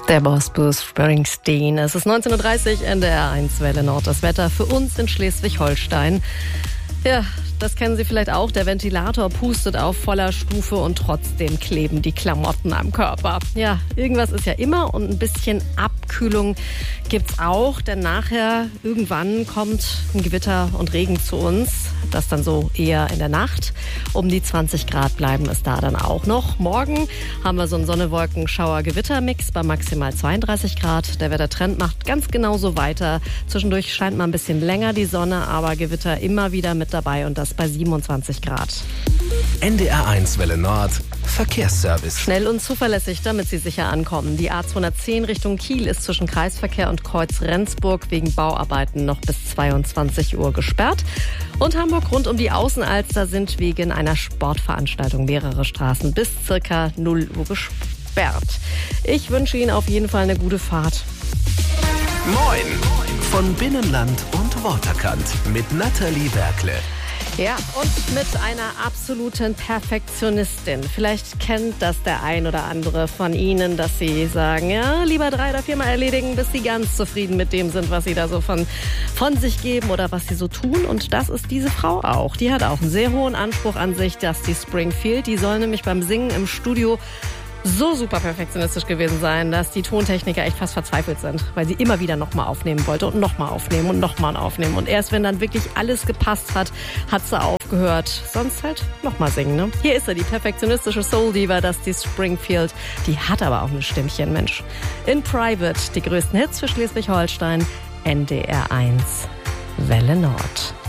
Der Boss Bruce Springsteen. Es ist 19:30 Uhr, NDR 1 Welle Nord. Das Wetter für uns in Schleswig-Holstein. Ja, das kennen Sie vielleicht auch. Der Ventilator pustet auf voller Stufe und trotzdem kleben die Klamotten am Körper. Ja, irgendwas ist ja immer und ein bisschen Abkühlung gibt's auch, denn nachher irgendwann kommt ein Gewitter und Regen zu uns. Das dann so eher in der Nacht. Um die 20 Grad bleiben es da dann auch noch. Morgen haben wir so einen Sonne-Wolken-Schauer-Gewitter-Mix bei maximal 32 Grad. Der Wettertrend macht ganz genauso weiter. Zwischendurch scheint mal ein bisschen länger die Sonne, aber Gewitter immer wieder mit dabei und das bei 27 Grad. NDR 1 Welle Nord Verkehrsservice. Schnell und zuverlässig, damit Sie sicher ankommen. Die A210 Richtung Kiel ist zwischen Kreisverkehr und Kreuz Rendsburg wegen Bauarbeiten noch bis 22 Uhr gesperrt. Und Hamburg rund um die Außenalster sind wegen einer Sportveranstaltung mehrere Straßen bis circa 0 Uhr gesperrt. Ich wünsche Ihnen auf jeden Fall eine gute Fahrt. Moin von Binnenland und Waterkant mit Nathalie Werkle. Ja, und mit einer absoluten Perfektionistin. Vielleicht kennt das der ein oder andere von Ihnen, dass Sie sagen, ja, lieber 3 oder 4 Mal erledigen, bis Sie ganz zufrieden mit dem sind, was Sie da so von sich geben oder was Sie so tun. Und das ist diese Frau auch. Die hat auch einen sehr hohen Anspruch an sich, Dusty Springfield. Die soll nämlich beim Singen im Studio so super perfektionistisch gewesen sein, dass die Tontechniker echt fast verzweifelt sind, weil sie immer wieder nochmal aufnehmen wollte und nochmal aufnehmen und nochmal aufnehmen. Und erst wenn dann wirklich alles gepasst hat, hat sie aufgehört. Sonst halt nochmal singen, ne? Hier ist sie, die perfektionistische Soul-Diva, Dusty Springfield. Die hat aber auch ein Stimmchen, Mensch. In Private, die größten Hits für Schleswig-Holstein, NDR 1, Welle Nord.